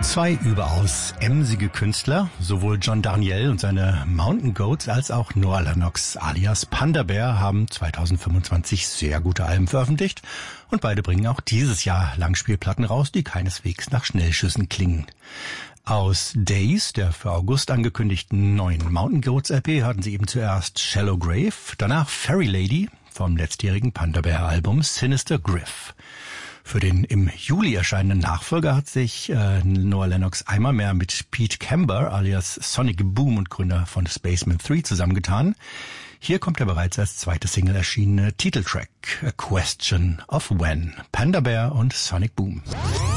Zwei überaus emsige Künstler, sowohl John Darnielle und seine Mountain Goats als auch Noah Lennox alias Panda Bear haben 2025 sehr gute Alben veröffentlicht und beide bringen auch dieses Jahr Langspielplatten raus, die keineswegs nach Schnellschüssen klingen. Aus Days, der für August angekündigten neuen Mountain Goats LP, hatten sie eben zuerst Shallow Grave, danach Fairy Lady vom letztjährigen Panda Bear Album Sinister Griff. Für den im Juli erscheinenden Nachfolger hat sich Noah Lennox einmal mehr mit Pete Camber alias Sonic Boom und Gründer von Spaceman 3 zusammengetan. Hier kommt der bereits als zweite Single erschienene Titeltrack A Question of When, Panda Bear und Sonic Boom.